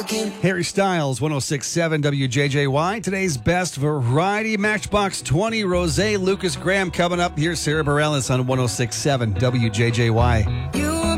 Harry Styles, 106.7 WJJY. Today's best variety, Matchbox 20, Rosé, Lucas Graham coming up. Here's Sarah Bareilles on 106.7 WJJY.